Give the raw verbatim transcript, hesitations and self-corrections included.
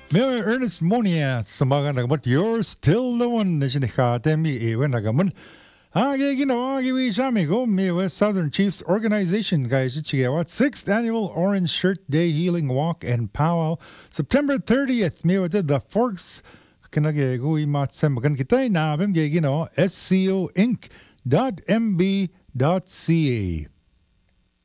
Mayor Ernest Monia, samaga nagamat, you're still the one na sinikate mi iwe nagaman. Agi ginawa giwi sa amigo, mi West Southern Chiefs Organization, guys, chichigawat sixth Annual Orange Shirt Day Healing Walk and Powwow, September thirtieth, mi wate the Forks, kinagagui matsem, magan kitay na abim gagino, S C O Inc dot M B dot C A.